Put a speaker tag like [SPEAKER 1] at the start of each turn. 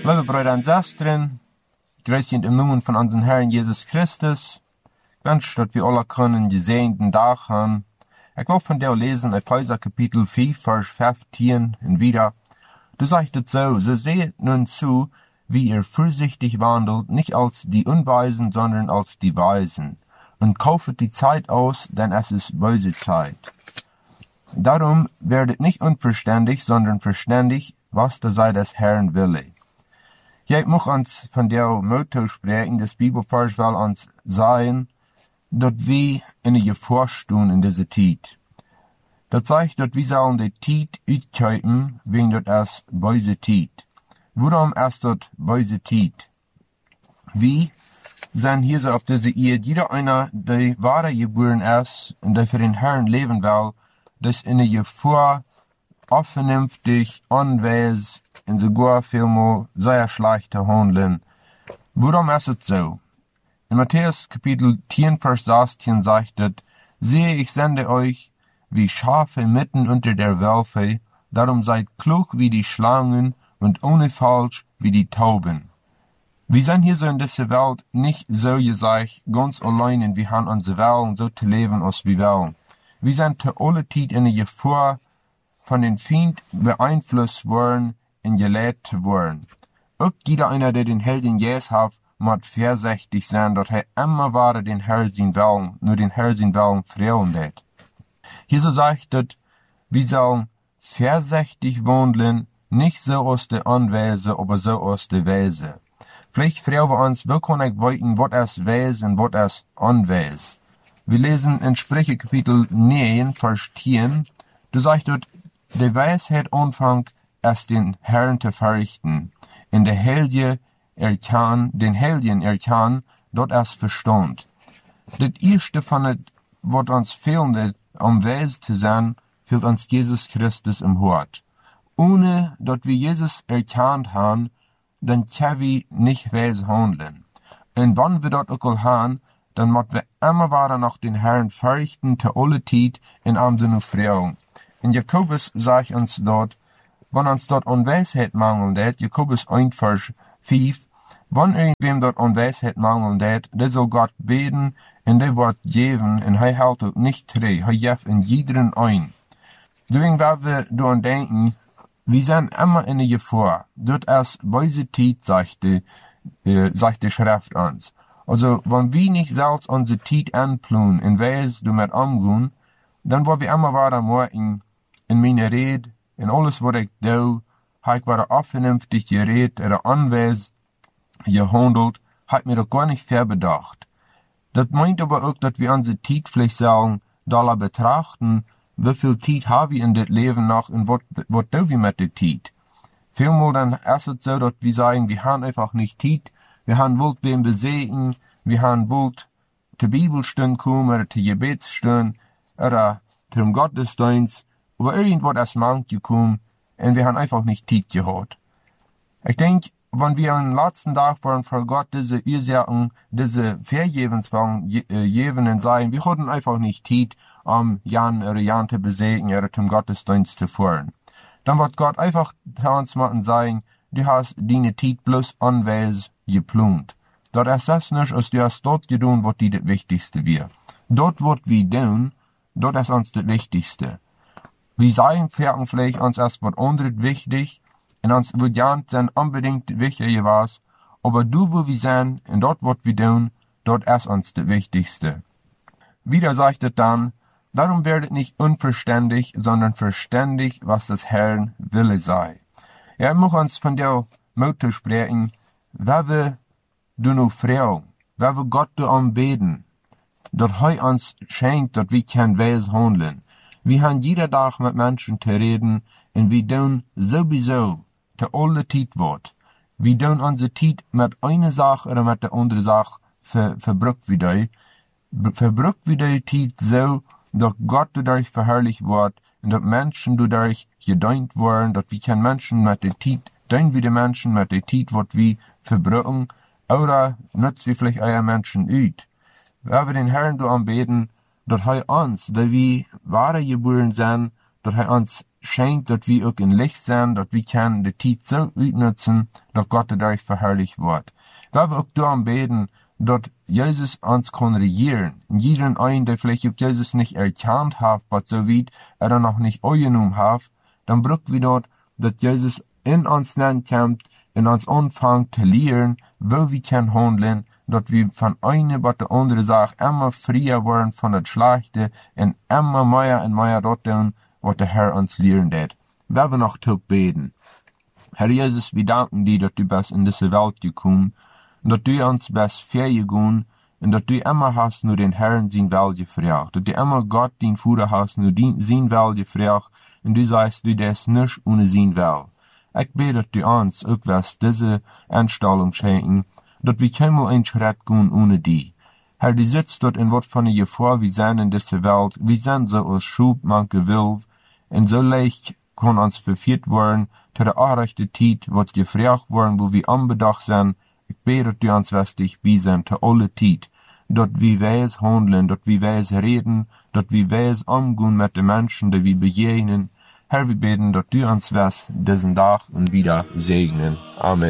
[SPEAKER 1] Liebe Brüder und Schwestern, grüß euch im Namen von unserem Herrn Jesus Christus. Ich wünsche, dass wir alle können gesegneten Tag haben. Ich will von dir lesen, Epheser Kapitel 5, Vers 15 und wieder. Du sagst es so seht nun zu, wie ihr vorsichtig wandelt, nicht als die Unweisen, sondern als die Weisen. Und kaufet die Zeit aus, denn es ist böse Zeit. Darum werdet nicht unverständig, sondern verständig, was da sei des Herrn Wille. Ich muss uns von der Motto sprechen, das Bibelvers will uns sagen, dass wir in der Gefahr stehen in dieser Zeit. Das zeigt, dass wir sollen die Zeit uitkäupen, wegen das es böse Zeit. Warum ist das böse Zeit? Wir sind hier so auf diese Erde, jeder einer, der wahre geboren ist und der für den Herrn leben will, das in der Gefahr vernünftig, anwesend und sogar vielmal sehr schlechte handeln. Warum ist es so? In Matthäus Kapitel 10, Vers 16 sagt es, siehe, ich sende euch wie Schafe mitten unter der Wölfe, darum seid klug wie die Schlangen und ohne falsch wie die Tauben. Wir sind hier so in dieser Welt nicht so gesagt, ganz allein und wir haben unsere Welt so zu leben, als wir wollen. Wir sind zu aller Zeit in der Gefahr, von den Feind beeinflusst worden und gelehrt worden. Auch jeder einer, der den Helden Jesus hat, muss vorsichtig sein, dass er immer wahre den Herr sein Willen, nur den Herr sein Willen freuen wird. Hier so sagt es, wir sollen vorsichtig wandeln, nicht so aus der Anweise, aber so aus der Weise. Vielleicht fragen wir uns, wo kann ich weiten, was es Weise und was es Anweise. Wir lesen in Sprüche Kapitel 9, Vers 10, du sagst dort, die Weisheit anfängt, es den Herrn zu verrichten. In der Helge den Helden erkannt, dort es Verstand. Das erste von det, was uns fehlt, am Weis zu sein, fehlt uns Jesus Christus im Hort. Ohne, dass wir Jesus erkannt haben, dann können wir nicht weise handeln. Und wenn wir dort auch haben, dann müssen wir immer weiter nach den Herrn verrichten, zu alle Zeit, in Amden und Freude. In Jakobus sagt uns dort, wenn uns dort an Weisheit mangelt, Jakobus 1, Vers 5, wenn irgendwem dort an Weisheit mangelt, der soll Gott beten, und der wird geben, und er hält auch nicht treu, er gibt in jederen ein. Deswegen werden wir daran denken, wir sind immer in der Gefahr. Dort ist böse Zeit, sagt die Schrift uns. Also, wenn wir nicht selbst unsere Zeit anplanen, in Weise damit umgehen, dann wollen wir immer weiter morgen in meiner Rede, in alles, was ich tue, habe ich wieder vernünftig geredet, oder anwesend gehandelt, hat mir doch gar nicht verbedacht. Das meint aber auch, dass wir unsere Zeit vielleicht sagen, da betrachten, wie viel Zeit haben wir in das Leben noch und was tun wir mit der Zeit. Vielmal dann ist es so, dass wir sagen, wir haben einfach nicht Zeit, wir haben wollt wem besehen, wir haben wollt zur Bibelstunde kommen, oder zur Gebetsstunde, oder zum Gottesdienst, aber irgendwas ist manchmal gekommen, und wir haben einfach nicht Zeit gehabt. Ich denke, wenn wir am letzten Tag waren vor Gott diese Ursachen, diese Vergebenswillen geben und sagen, wir hatten einfach nicht Zeit, Jan oder Jan zu besegnen oder zum Gottesdienst zu fahren. Dann wird Gott einfach zu uns machen und sagen, du hast deine Zeit bloß anwesend geplant. Dort ist das nicht, als du hast dort getan, was dir das Wichtigste wäre. Dort, was wir tun, dort ist uns das Wichtigste. Wir sagen vielleicht uns erst was anderes wichtig, und uns wird ja dann unbedingt wichtiger was, aber du, wo wir sind, und dort, was wir tun, dort ist uns das Wichtigste. Wieder sagt es dann, darum werdet nicht unverständig, sondern verständig, was des Herrn Wille sei. Er muss uns von der Motto sprechen, wer will du nur fragen, wer will Gott du anbeten, dass er uns schenkt, dass wir kein Weise handeln. Wir haben jeder Tag mit Menschen zu reden, und wir tun sowieso zu alle Zeit wird. Wir tun unsere Zeit mit einer Sache oder mit der anderen Sache verbrückt wie die. Verbrückt wie die Zeit so, dass Gott dadurch verherrlicht wird, und dass Menschen dadurch gedient werden, dass wir kein Menschen mit der Zeit, tun wie die Menschen mit der Zeit, was wir verbrücken, oder nutzt wir vielleicht eure Menschen uit. Wenn wir den Herrn anbeten, dass er uns, da wir wahre geboren sind, dass er uns schenkt, dass wir auch in Licht sind, dass wir können die Zeit so utnutzen, dass Gott dadurch verherrlicht wird. Wir haben auch darum beten, dass Jesus uns kann regieren. Und jeden einen, der vielleicht auch Jesus nicht erkannt hat, aber so weit er noch nicht angenommen hat, dann braucht wir dort, dass Jesus in uns kommt, in uns anfängt zu lehren, wo wir können handeln, dass wir von einer bis der andere Sache immer freier werden von der Schlechte und immer mehr und mehr dort tun, was der Herr uns lehren wird. Wir haben noch zu beten. Herr Jesus, wir danken dir, dass du bist in diese Welt gekommen, und dass du uns bist vergehen, und dass du immer hast nur den Herrn sein Will gefragt, dass du immer Gott, den Vater hast, nur sein Will gefragt, und du sagst, du das nicht ohne sein Will. Ich bete, dass du uns auch wirst diese Einstellung schenken, dass wir keinmal einen Schritt gehen ohne die. Herr, du sitzt dort in Wort von der Gefahr, wir sind in dieser Welt, wir sind so aus Schub, manche Wilf, und so leicht kann uns verführt werden, zu der rechten Zeit, was gefragt worden, wo wir unbedacht sind. Ich bete, dass du uns wirst dich wiesen, zu aller Zeit, dass wir weiß handeln, dass wir weiß reden, dass wir weiß umgehen mit den Menschen, die wir begegnen. Herr, wir beten, dass du uns wirst diesen Tag und wieder segnen. Amen.